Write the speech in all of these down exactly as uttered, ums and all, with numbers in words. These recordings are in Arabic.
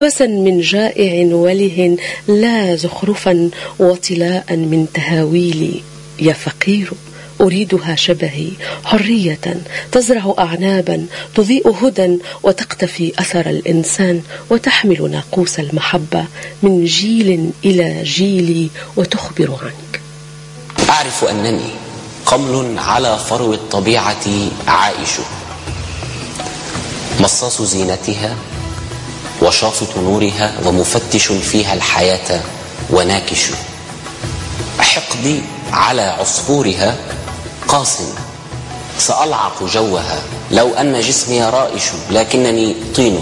وسا من جائع وله لا زخرفا وطلاء من تهاويلي. يا فقير أريدها شبهي حرية تزرع أعنابا تضيء هدى وتقتفي أثر الإنسان وتحمل ناقوس المحبة من جيل إلى جيل وتخبر عنك. أعرف أنني قمل على فرو الطبيعة عائش، مصاص زينتها وشافط نورها ومفتش فيها الحياة وناكش. حقدي على عصفورها قاس، سألعق جوها لو أن جسمي رائش، لكنني طين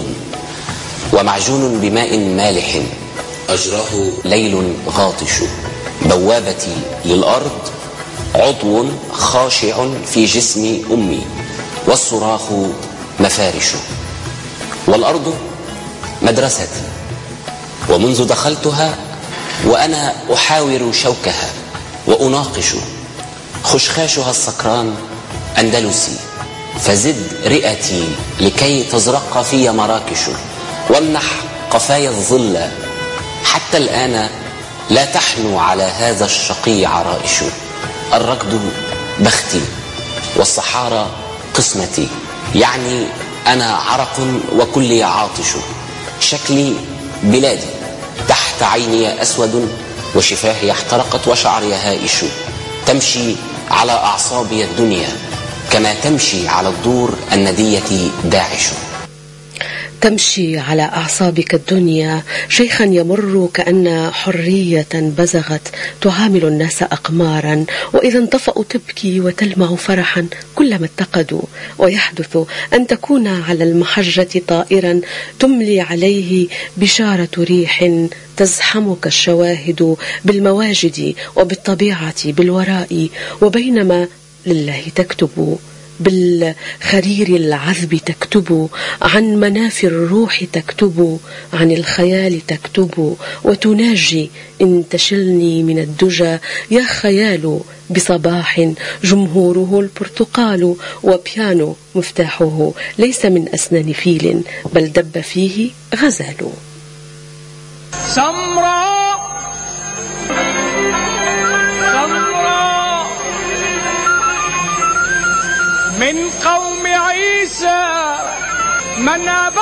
ومعجون بماء مالح أجراه ليل غاطش. بوابتي للأرض عضو خاشع في جسم أمي، والصراخ مفارش. والأرض مدرستي، ومنذ دخلتها وأنا أحاور شوكها وأناقش. خشخاشها السكران أندلسي، فزد رئتي لكي تزرق في مراكش، وامنح قفايا الظل. حتى الآن لا تحنو على هذا الشقي عرائش. الركض بختي والصحارى قسمتي، يعني أنا عرق وكلي عاطش. شكلي بلادي، تحت عيني أسود وشفاهي احترقت وشعري هائش. تمشي على أعصابي الدنيا كما تمشي على الدور الندية داعش. تمشي على أعصابك الدنيا. شيخا يمر كأن حرية بزغت تعامل الناس أقمارا، وإذا انطفأوا تبكي وتلمع فرحا كلما اتقدوا. ويحدث أن تكون على المحجة طائرا تملي عليه بشارة ريح تزحمك الشواهد بالمواجد وبالطبيعة بالوراء، وبينما لله تكتب بالخرير العذب، تكتب عن منافي الروح، تكتب عن الخيال، تكتب وتناجي. إن تشلني من الدجى يا خيال بصباح جمهوره البرتقال، وبيانو مفتاحه ليس من أسنان فيل بل دب فيه غزال. سمراء سمراء من قوم عيسى من أبى